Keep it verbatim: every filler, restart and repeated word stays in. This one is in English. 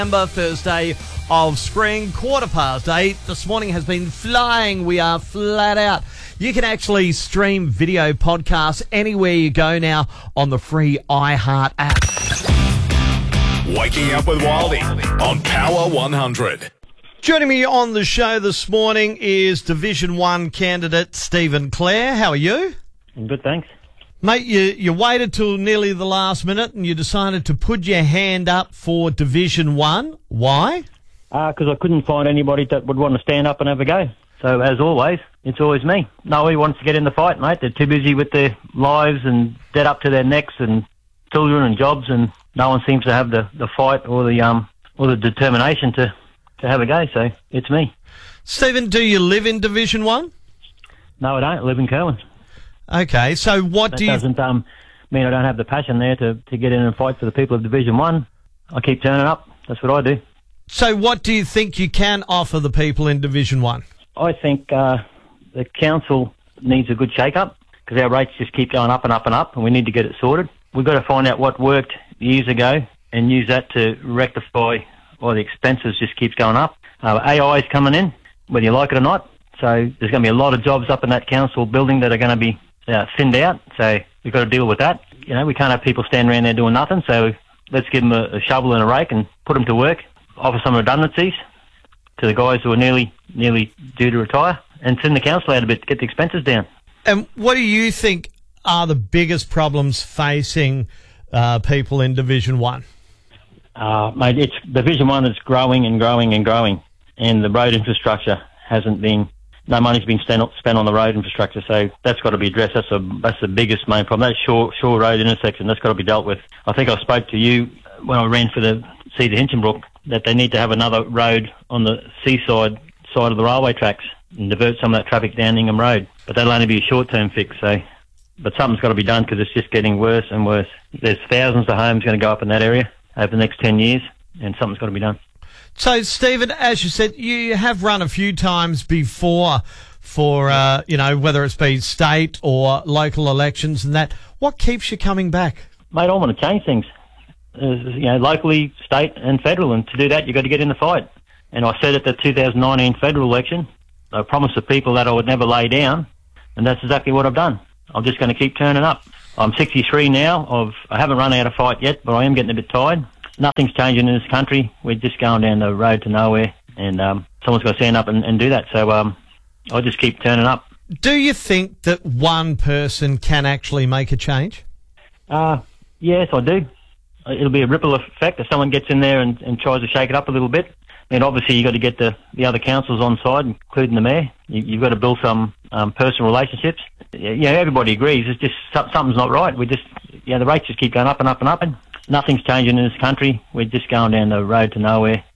December, Thursday of spring, quarter past eight. This morning has been flying. We are flat out. You can actually stream video podcasts anywhere you go now on the free iHeart app. Waking up with Wildy on Power one hundred. Joining me on the show this morning is Division one candidate Stephen Clare. How are you? I'm good, thanks. Mate, you, you waited till nearly the last minute and you decided to put your hand up for Division one. Why? Because uh, I couldn't find anybody that would want to stand up and have a go. So, as always, it's always me. Nobody wants to get in the fight, mate. They're too busy with their lives and dead up to their necks and children and jobs, and no one seems to have the, the fight or the um or the determination to, to have a go. So, it's me. Stephen, do you live in Division one? No, I don't. I live in Kerwin. Okay, so what that do you... doesn't um, mean I don't have the passion there to, to get in and fight for the people of Division one. I keep turning up. That's what I do. So what do you think you can offer the people in Division one? I think uh, the council needs a good shake-up because our rates just keep going up and up and up, and we need to get it sorted. We've got to find out what worked years ago and use that to rectify why the expenses just keeps going up. Uh, A I is coming in, whether you like it or not. So there's going to be a lot of jobs up in that council building that are going to be uh, thinned out. So we've got to deal with that. You know, we can't have people standing around there doing nothing. So let's give them a, a shovel and a rake and put them to work. Offer some redundancies to the guys who are nearly nearly due to retire, and send the council out a bit to get the expenses down. And what do you think are the biggest problems facing uh, people in Division one? Uh, mate, it's Division one that's growing and growing and growing, and the road infrastructure hasn't been... No money's been spent spent on the road infrastructure, so that's got to be addressed. That's, a, that's the biggest main problem. That Shore, Shore Road intersection, that's got to be dealt with. I think I spoke to you when I ran for the Cedar Hinchinbrook that they need to have another road on the seaside side of the railway tracks and divert some of that traffic down Ingham Road. But that'll only be a short-term fix, so... But something's got to be done because it's just getting worse and worse. There's thousands of homes going to go up in that area over the next ten years, and something's got to be done. So, Stephen, as you said, you have run a few times before for, uh, you know, whether it's been state or local elections and that. What keeps you coming back? Mate, I want to change things. Uh, you know, locally, state and federal, and to do that, you've got to get in the fight. And I said at the two thousand nineteen federal election, I promised the people that I would never lay down, and that's exactly what I've done. I'm just going to keep turning up. I'm sixty-three now. I've, I haven't run out of fight yet, but I am getting a bit tired. Nothing's changing in this country. We're just going down the road to nowhere, and um, someone's got to stand up and, and do that. So um, I just keep turning up. Do you think that one person can actually make a change? Uh, yes, I do. It'll be a ripple effect if someone gets in there and, and tries to shake it up a little bit. And obviously you've got to get the, the other councils on side, including the mayor. You, you've got to build some um, personal relationships. Yeah, everybody agrees. It's just something's not right. We just, yeah, the rates just keep going up and up and up, and nothing's changing in this country. We're just going down the road to nowhere,